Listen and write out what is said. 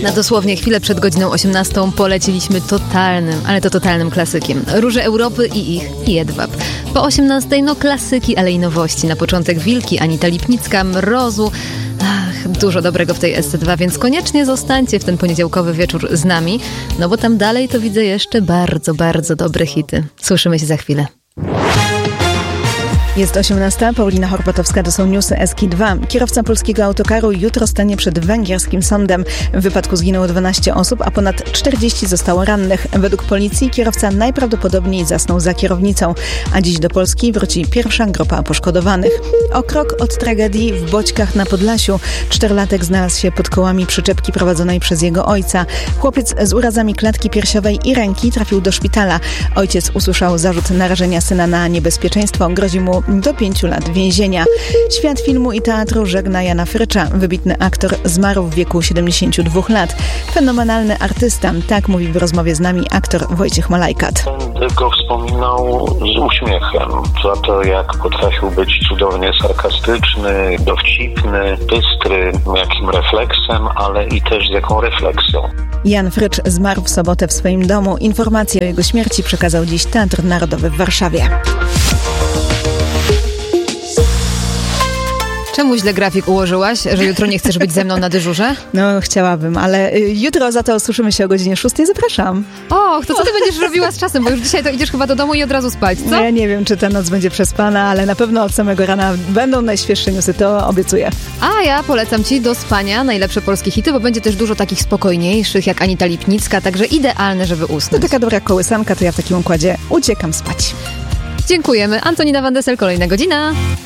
Na dosłownie chwilę przed godziną 18 poleciliśmy totalnym klasykiem. Róże Europy i ich Jedwab. Po 18 klasyki, ale i nowości. Na początek Wilki, Anita Lipnicka, Mrozu. Dużo dobrego w tej SC2, więc koniecznie zostańcie w ten poniedziałkowy wieczór z nami, no bo tam dalej to widzę jeszcze bardzo dobre hity. Słyszymy się za chwilę. Jest 18. Paulina Horpatowska, to są newsy SK2. Kierowca polskiego autokaru jutro stanie przed węgierskim sądem. W wypadku zginęło 12 osób, a ponad 40 zostało rannych. Według policji kierowca najprawdopodobniej zasnął za kierownicą, a dziś do Polski wróci pierwsza grupa poszkodowanych. O krok od tragedii w Boćkach na Podlasiu. 4-latek znalazł się pod kołami przyczepki prowadzonej przez jego ojca. Chłopiec z urazami klatki piersiowej i ręki trafił do szpitala. Ojciec usłyszał zarzut narażenia syna na niebezpieczeństwo. Grozi mu do 5 lat więzienia. Świat filmu i teatru żegna Jana Frycza. Wybitny aktor zmarł w wieku 72 lat. Fenomenalny artysta, tak mówi w rozmowie z nami aktor Wojciech Malajkat. Będę go wspominał z uśmiechem za to, jak potrafił być cudownie sarkastyczny, dowcipny, bystry, jakim refleksem, ale i też z jaką refleksją. Jan Frycz zmarł w sobotę w swoim domu. Informację o jego śmierci przekazał dziś Teatr Narodowy w Warszawie. Czemu źle grafik ułożyłaś, że jutro nie chcesz być ze mną na dyżurze? No, chciałabym, ale jutro za to słyszymy się o godzinie 6. Zapraszam. Och, to co ty będziesz robiła z czasem? Bo już dzisiaj to idziesz chyba do domu i od razu spać, co? Ja nie wiem, czy ta noc będzie przespana, ale na pewno od samego rana będą najświeższe newsy, to obiecuję. A ja polecam ci do spania najlepsze polskie hity, bo będzie też dużo takich spokojniejszych, jak Anita Lipnicka, także idealne, żeby usnąć. To taka dobra kołysanka, to ja w takim układzie uciekam spać. Dziękujemy. Antonina Van Dessel, kolejna godzina.